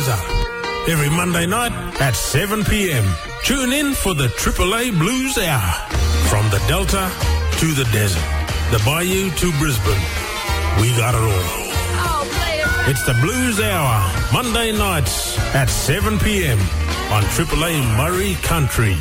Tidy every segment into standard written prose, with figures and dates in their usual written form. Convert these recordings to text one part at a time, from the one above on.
Equaliser. Every Monday night at 7 p.m. Tune in for the AAA Blues Hour. From the Delta to the desert, the Bayou to Brisbane. We got it all. It's the Blues Hour, Monday nights at 7 p.m. on AAA Murray Country.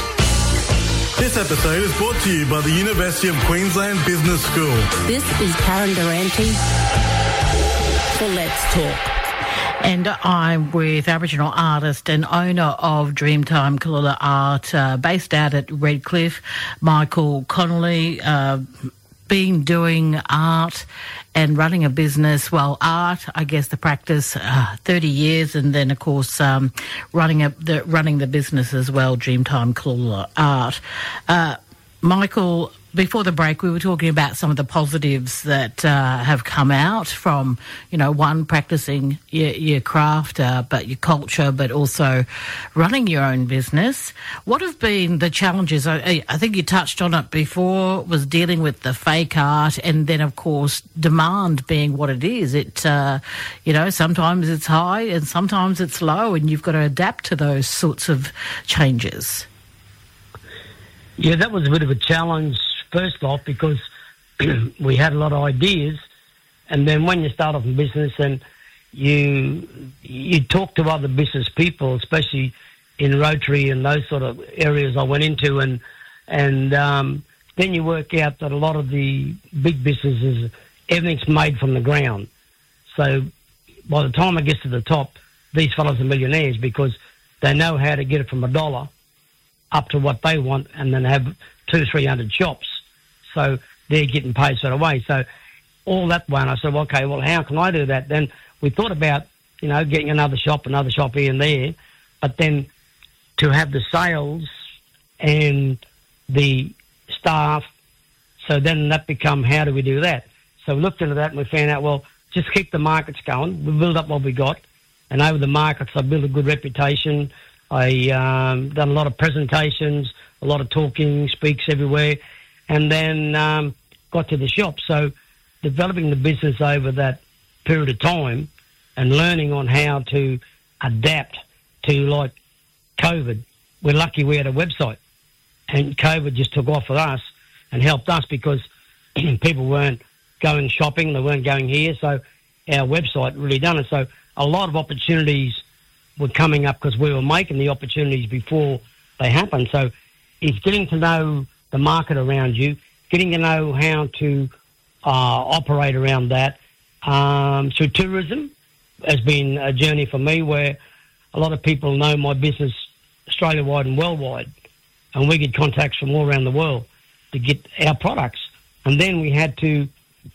This episode is brought to you by the University of Queensland Business School. This is Karen Durante for Let's Talk. And I'm with Aboriginal artist and owner of Dreamtime Kalula Art, based out at Redcliffe, Michael Connolly, been doing art and running a business. Well, art, I guess the practice, 30 years, and then, of course, running the business as well, Dreamtime Kalula Art. Michael, before the break, we were talking about some of the positives that have come out from, one, practicing your craft, but your culture, but also running your own business. What have been the challenges? I think you touched on it before, was dealing with the fake art, and then, of course, demand being what it is. It, sometimes it's high and sometimes it's low, and you've got to adapt to those sorts of changes. Yeah, that was a bit of a challenge, first off, because we had a lot of ideas, and then when you start off in business and you talk to other business people, especially in Rotary and those sort of areas I went into, and then you work out that a lot of the big businesses, everything's made from the ground. So by the time it gets to the top, these fellas are millionaires because they know how to get it from $1 up to what they want, and then have 200-300 shops. So they're getting paid straight away. So all that way, and I said, okay, well, how can I do that? Then we thought about, getting another shop here and there, but then to have the sales and the staff, so then that become, how do we do that? So we looked into that and we found out, well, just keep the markets going. We build up what we got, and over the markets, I built a good reputation. I done a lot of presentations, a lot of talking, speaks everywhere, and then got to the shop. So developing the business over that period of time and learning on how to adapt to, like, COVID. We're lucky we had a website, and COVID just took off for us and helped us because people weren't going shopping, they weren't going here, so our website really done it. So a lot of opportunities were coming up because we were making the opportunities before they happened. So it's getting to know the market around you, getting to know how to operate around that. So tourism has been a journey for me where a lot of people know my business Australia-wide and worldwide, and we get contacts from all around the world to get our products. And then we had to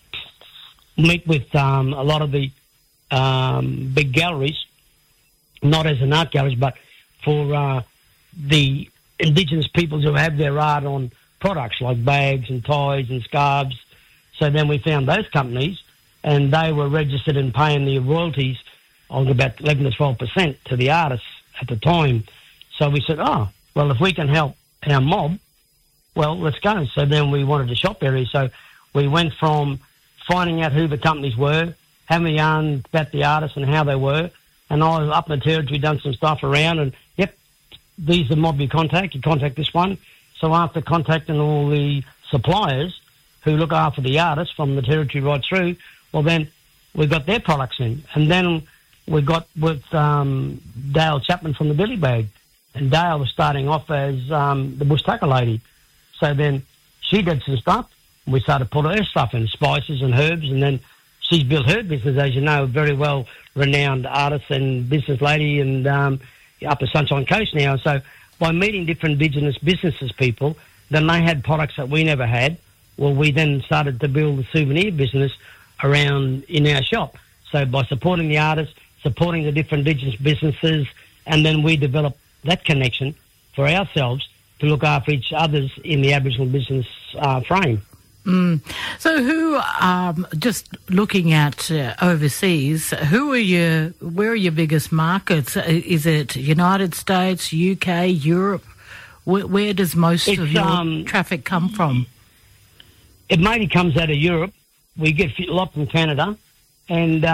meet with a lot of the big galleries, not as an art galleries, but for the Indigenous peoples who have their art on products like bags and ties and scarves. So then we found those companies, and they were registered and paying the royalties on about 11 to 12% to the artists at the time. So we said, well, if we can help our mob, well, let's go. So then we wanted a shop area. So we went from finding out who the companies were, having a yarn about the artists and how they were, and I was up in the territory, done some stuff around, and, yep, these are the mob you contact this one. So after contacting all the suppliers who look after the artists from the territory right through, well, then we got their products in. And then we got with Dale Chapman from the Billy Bag, and Dale was starting off as the Bush Tucker lady. So then she did some stuff, and we started putting her stuff in, spices and herbs, and then she's built her business, as you know, very well-renowned artist and business lady, and up the Sunshine Coast now. So by meeting different Indigenous businesses people, then they had products that we never had. Well, we then started to build a souvenir business around in our shop. So by supporting the artists, supporting the different Indigenous businesses, and then we developed that connection for ourselves to look after each other's in the Aboriginal business frame. So who, just looking at overseas, where are your biggest markets? Is it United States, UK, Europe? Where does most of your traffic come from? It mainly comes out of Europe. We get a lot from Canada, and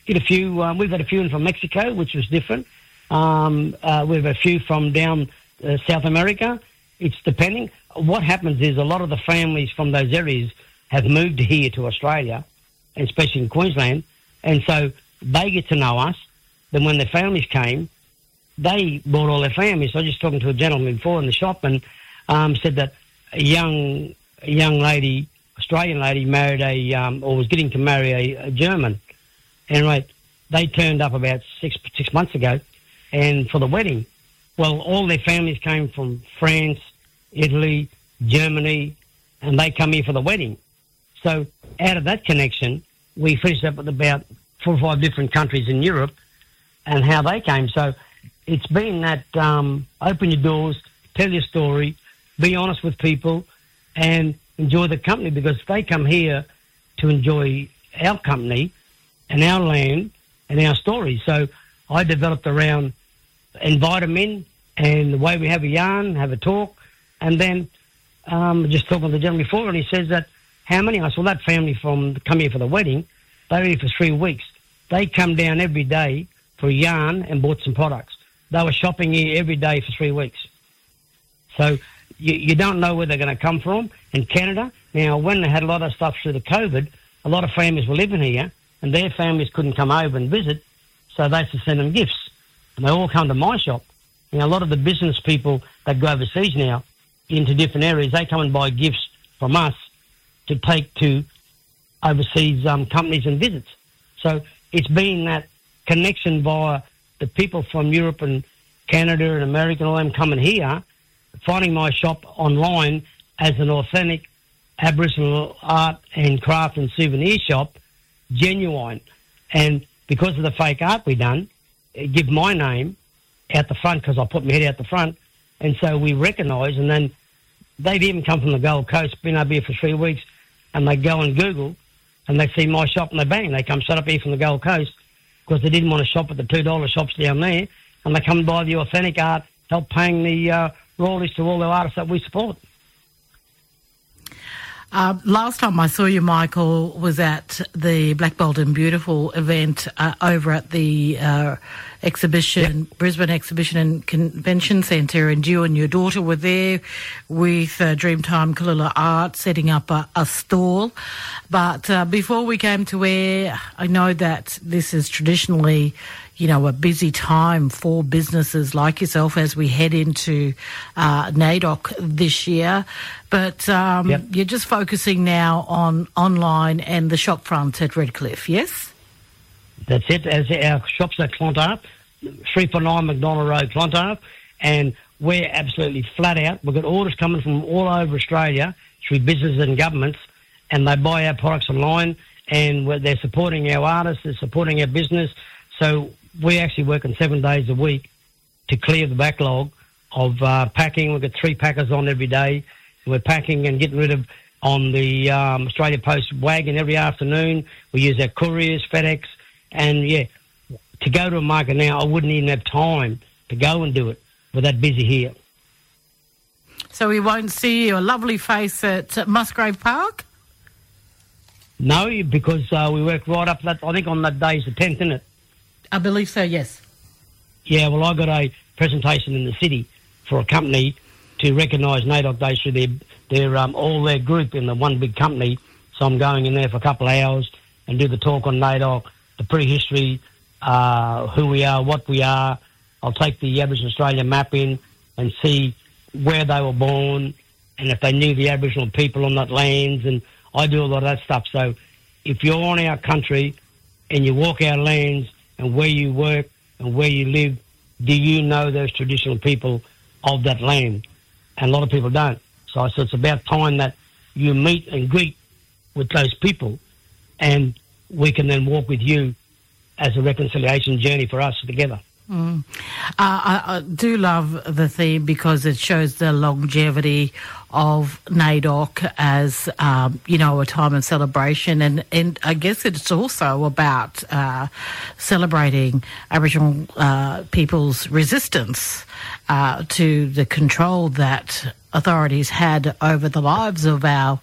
get a few. We've had a few in from Mexico, which was different. We've had a few from down South America. It's depending. What happens is a lot of the families from those areas have moved here to Australia, and especially in Queensland, and so they get to know us. Then when their families came, they brought all their families. So I was just talking to a gentleman before in the shop and said that a young lady, Australian lady, married or was getting to marry a German. Anyway, they turned up about six months ago, and for the wedding. Well, all their families came from France, Italy, Germany, and they come here for the wedding. So out of that connection, we finished up with about 4 or 5 different countries in Europe and how they came. So it's been that open your doors, tell your story, be honest with people, and enjoy the company, because they come here to enjoy our company and our land and our story. So I developed around invite them in, and the way we have a yarn, have a talk, and then just talking to the gentleman before, and he says that, how many? I said, well, that family come here for the wedding, they were here for 3 weeks. They come down every day for a yarn and bought some products. They were shopping here every day for 3 weeks. So you don't know where they're going to come from. In Canada, now, when they had a lot of stuff through the COVID, a lot of families were living here, and their families couldn't come over and visit, so they used to send them gifts. And they all come to my shop. Now, a lot of the business people that go overseas now into different areas, they come and buy gifts from us to take to overseas companies and visits. So it's been that connection via the people from Europe and Canada and America and all them coming here, finding my shop online as an authentic Aboriginal art and craft and souvenir shop, genuine. And because of the fake art we done, give my name out the front, because I put my head out the front, and so we recognise. And then they've even come from the Gold Coast, been up here for 3 weeks, and they go and Google, and they see my shop, and they bang, they come set up here from the Gold Coast, because they didn't want to shop at the $2 shops down there, and they come and buy the authentic art, help paying the royalties to all the artists that we support. Last time I saw you, Michael, was at the Black Bold and Beautiful event over at the exhibition, yep. Brisbane Exhibition and Convention Centre, and you and your daughter were there with Dreamtime Kalula Art setting up a stall. But before we came to air, I know that this is traditionally, you know, a busy time for businesses like yourself as we head into NAIDOC this year. But yep. You're just focusing now on online and the shop front at Redcliffe, yes? That's it. As our shops at Clontarf, 349 McDonald Road, Clontarf, and we're absolutely flat out. We've got orders coming from all over Australia through businesses and governments, and they buy our products online, and they're supporting our artists, they're supporting our business. So we're actually working 7 days a week to clear the backlog of packing. We've got 3 packers on every day. We're packing and getting rid of on the Australia Post wagon every afternoon. We use our couriers, FedEx, and yeah, to go to a market now, I wouldn't even have time to go and do it. We're that busy here. So we won't see your lovely face at Musgrave Park? No, because we work right up that, I think on that day is the 10th, isn't it? I believe so, yes. Yeah, well, I got a presentation in the city for a company to recognise NAIDOC Day through their all their group in the one big company. So I'm going in there for a couple of hours and do the talk on NAIDOC, the prehistory, who we are, what we are. I'll take the Aboriginal Australia map in and see where they were born and if they knew the Aboriginal people on that lands, and I do a lot of that stuff. So if you're on our country and you walk our lands and where you work and where you live, do you know those traditional people of that land? And a lot of people don't. So I said it's about time that you meet and greet with those people, and we can then walk with you as a reconciliation journey for us together. I do love the theme because it shows the longevity of NAIDOC as, a time of celebration. And I guess it's also about celebrating Aboriginal people's resistance to the control that authorities had over the lives of our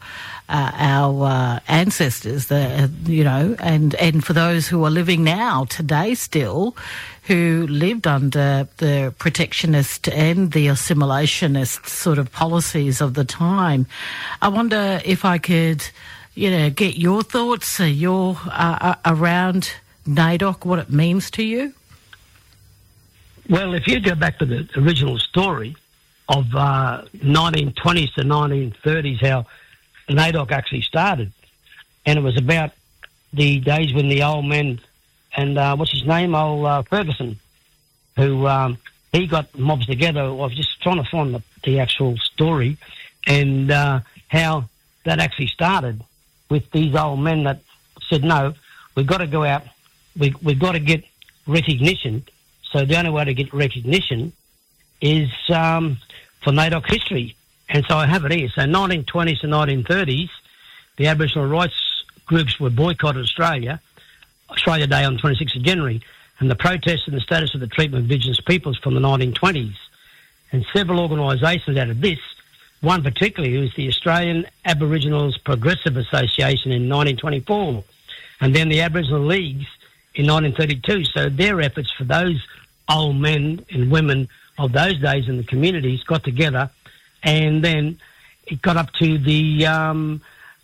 ancestors, and for those who are living now, today still, who lived under the protectionist and the assimilationist sort of policies of the time. I wonder if I could, get your thoughts, around NAIDOC, what it means to you. Well, if you go back to the original story of 1920s to 1930s, how NAIDOC actually started, and it was about the days when the old men and what's his name, Ferguson, who he got mobs together. I was just trying to find the actual story, and how that actually started with these old men that said, no, we've got to go out, we've got to get recognition. So the only way to get recognition is for NAIDOC history. And so I have it here. So 1920s to 1930s, the Aboriginal rights groups were boycotted Australia Day on the 26th of January, and the protests and the status of the treatment of Indigenous peoples from the 1920s. And several organisations out of this, one particularly was the Australian Aboriginals Progressive Association in 1924, and then the Aboriginal Leagues in 1932. So their efforts for those old men and women of those days in the communities got together, and then it got up to the in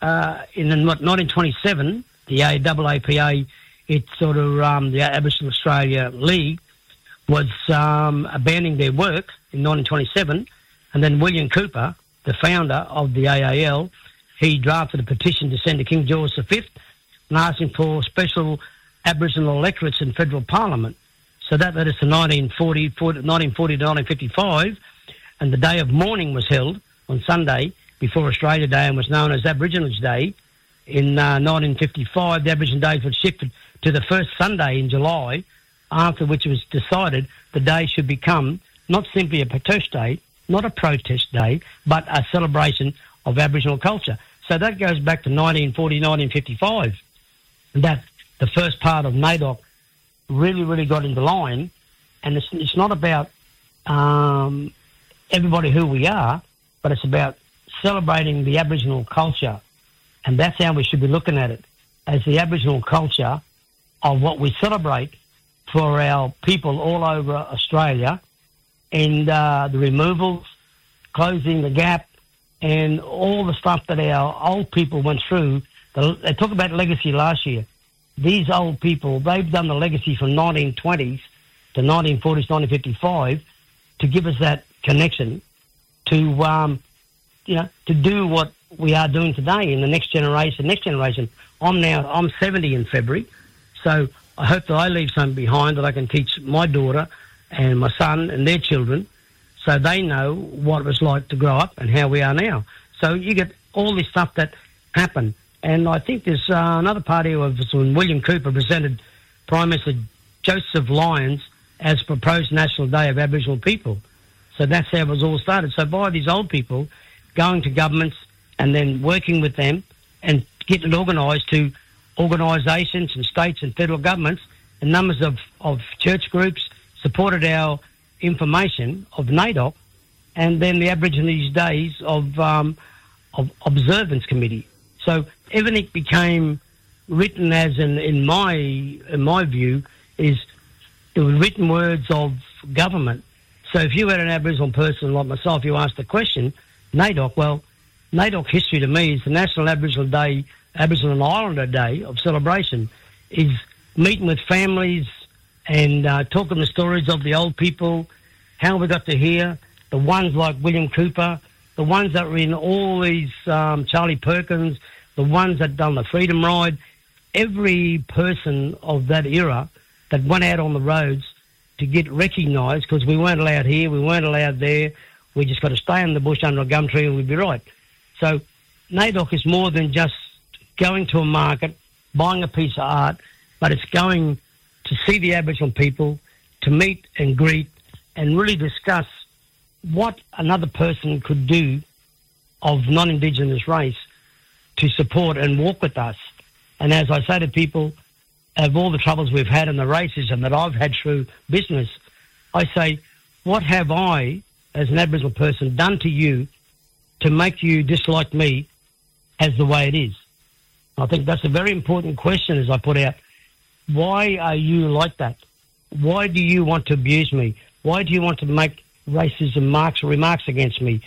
1927, the AAPA, it sort of the Aboriginal Australia League was abandoning their work in 1927, and then William Cooper, the founder of the AAL, he drafted a petition to send to King George V and asking for special Aboriginal electorates in federal parliament. So that led us to 1940 to 1955, and the day of mourning was held on Sunday before Australia Day and was known as Aboriginals Day. In 1955, the Aboriginal Days were shifted to the first Sunday in July, after which it was decided the day should become not simply a protest day, not a protest day, but a celebration of Aboriginal culture. So that goes back to 1940, 1955, and that the first part of NAIDOC really got into line. And it's not about everybody who we are, but it's about celebrating the Aboriginal culture. And that's how we should be looking at it, as the Aboriginal culture of what we celebrate for our people all over Australia, and the removals, closing the gap, and all the stuff that our old people went through. They talked about legacy last year. These old people, they've done the legacy from 1920s to 1940s, 1955 to give us that connection to, to do what we are doing today in the next generation. I'm 70 in February, so I hope that I leave something behind that I can teach my daughter and my son and their children, so they know what it was like to grow up and how we are now. So you get all this stuff that happened. And I think there's another party of when William Cooper presented Prime Minister Joseph Lyons as proposed National Day of Aboriginal People. So that's how it was all started. So by these old people going to governments and then working with them and getting it organised to organisations and states and federal governments, and numbers of church groups supported our information of NAIDOC, and then the Aborigines Days of Observance Committee. So everything became written as in my view is it was written words of government. So if you had an Aboriginal person like myself, you asked the question, NAIDOC, well, NAIDOC history to me is the National Aboriginal Day, Aboriginal and Islander Day of celebration, is meeting with families and talking the stories of the old people, how we got to here, the ones like William Cooper, the ones that were in all these Charlie Perkins, the ones that done the Freedom Ride, every person of that era that went out on the roads to get recognised, because we weren't allowed here, we weren't allowed there, we just got to stay in the bush under a gum tree and we'd be right. So NAIDOC is more than just going to a market, buying a piece of art, but it's going to see the Aboriginal people, to meet and greet and really discuss what another person could do of non-Indigenous race to support and walk with us. And as I say to people, of all the troubles we've had and the racism that I've had through business, I say, what have I, as an Aboriginal person, done to you to make you dislike me as the way it is? I think that's a very important question, as I put out. Why are you like that? Why do you want to abuse me? Why do you want to make racism remarks against me?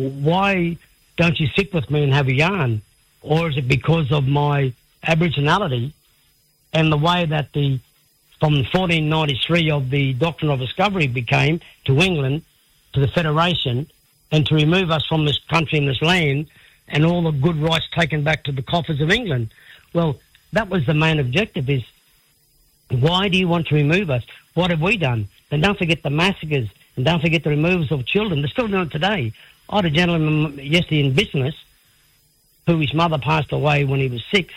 Why don't you sit with me and have a yarn? Or is it because of my Aboriginality and the way that from 1493 of the Doctrine of Discovery became to England, to the Federation, and to remove us from this country and this land and all the good rights taken back to the coffers of England? Well, that was the main objective, is why do you want to remove us? What have we done? And don't forget the massacres, and don't forget the removals of children. They're still doing it today. I had a gentleman yesterday in business who his mother passed away when he was 6,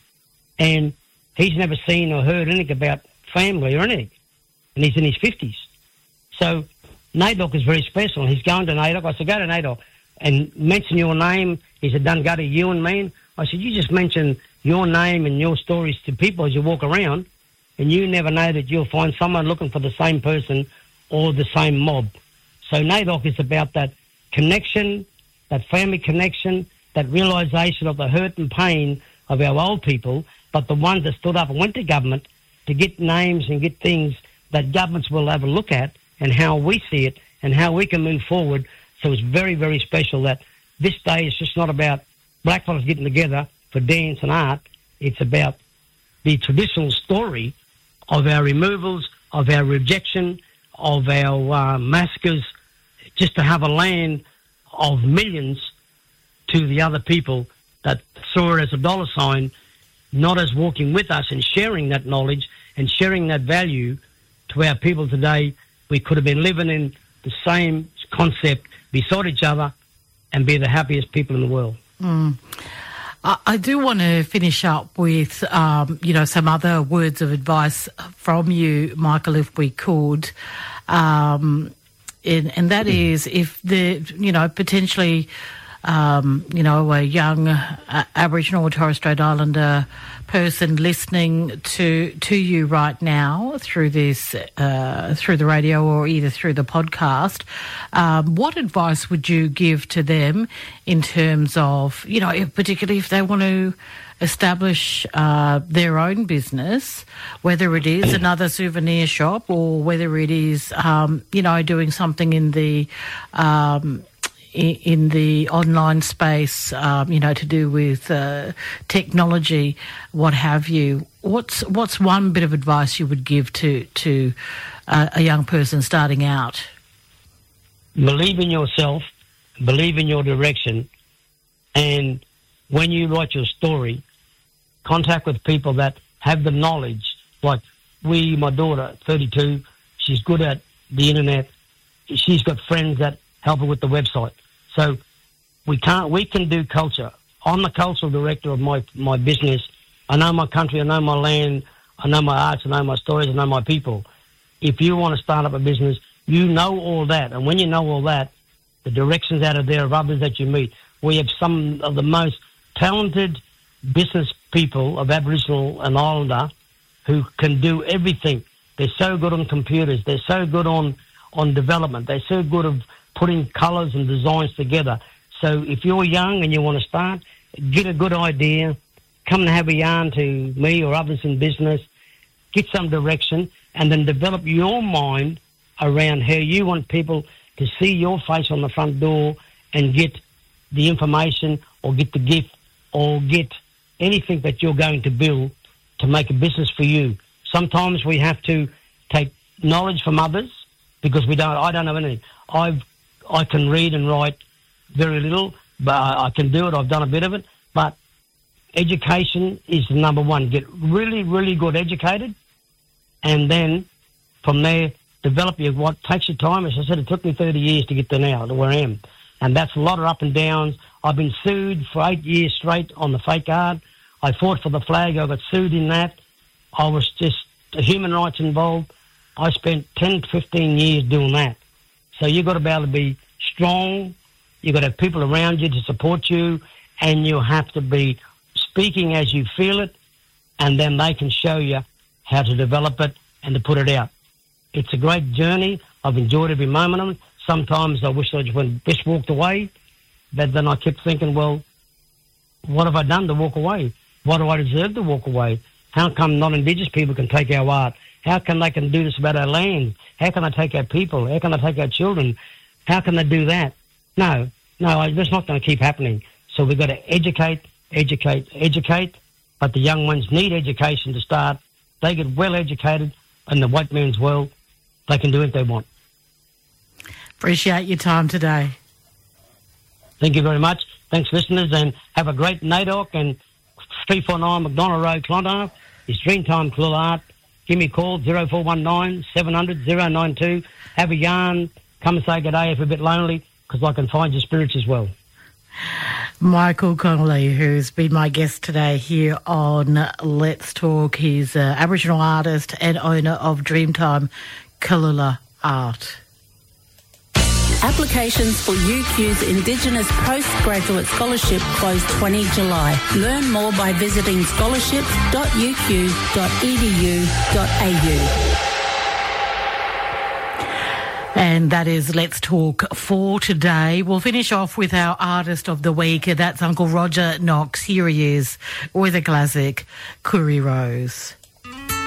and he's never seen or heard anything about family or anything, and he's in his 50s. So NAIDOC is very special. He's going to NAIDOC. I said, go to NAIDOC and mention your name. He said, don't go to you and me. I said, you just mention your name and your stories to people as you walk around, and you never know that you'll find someone looking for the same person or the same mob. So NAIDOC is about that connection, that family connection, that realisation of the hurt and pain of our old people, but the ones that stood up and went to government to get names and get things that governments will have a look at and how we see it and how we can move forward. So it's very, very special that this day is just not about blackfellas getting together for dance and art. It's about the traditional story of our removals, of our rejection, of our massacres, just to have a land of millions to the other people that saw it as a dollar sign, not as walking with us and sharing that knowledge and sharing that value to our people today. We could have been living in the same concept beside each other and be the happiest people in the world. I do want to finish up with, some other words of advice from you, Michael, if we could. And that is, if potentially, a young Aboriginal or Torres Strait Islander person listening to you right now through this, through the radio or either through the podcast, what advice would you give to them in terms of, particularly if they want to establish their own business, whether it is another souvenir shop or whether it is, doing something in the online space, to do with technology, what have you? What's one bit of advice you would give to a young person starting out? Believe in yourself, believe in your direction, and when you write your story, contact with people that have the knowledge. Like my daughter, 32, she's good at the internet. She's got friends that help her with the website. So we can do culture. I'm the cultural director of my business. I know my country, I know my land, I know my arts, I know my stories, I know my people. If you want to start up a business, you know all that. And when you know all that, the directions out of there of others that you meet. We have some of the most talented business people of Aboriginal and Islander who can do everything. They're so good on computers. They're so good on development. They're so good of putting colours and designs together. So if you're young and you want to start, get a good idea, come and have a yarn to me or others in business, get some direction, and then develop your mind around how you want people to see your face on the front door and get the information or get the gift or get anything that you're going to build to make a business for you. Sometimes we have to take knowledge from others because I don't know anything. I can read and write very little, but I can do it. I've done a bit of it. But education is the number one. Get really, really good educated, and then from there, develop what takes your time. As I said, it took me 30 years to get to now, to where I am. And that's a lot of up and downs. I've been sued for 8 years straight on the fake art. I fought for the flag. I got sued in that. I was just human rights involved. I spent 10 to 15 years doing that. So you've got to be able to be strong You've got to have people around you to support you, and you have to be speaking as you feel it, and then they can show you how to develop it and to put it out. It's a great journey. I've enjoyed every moment of it. Sometimes I wish I just walked away, but then I kept thinking, well, what have I done to walk away? Why do I deserve to walk away? How come non-Indigenous people can take our art? How come they can do this about our land? How can they take our people? How can they take our children? How can they do that? No, that's not going to keep happening. So we've got to educate, but the young ones need education to start. They get well educated in the white man's world. They can do what they want. Appreciate your time today. Thank you very much. Thanks, listeners, and have a great NAIDOC, and 349 McDonald Road, Clontarf. It's Dreamtime Kalula Art. Give me a call, 0419 700 092. Have a yarn. Come and say good day if you're a bit lonely, because I can find your spirits as well. Michael Connolly, who's been my guest today here on Let's Talk. He's an Aboriginal artist and owner of Dreamtime Kalula Art. Applications for UQ's Indigenous Postgraduate Scholarship close 20 July. Learn more by visiting scholarships.uq.edu.au. And that is Let's Talk for today. We'll finish off with our Artist of the Week. That's Uncle Roger Knox. Here he is with a classic, Koori Rose.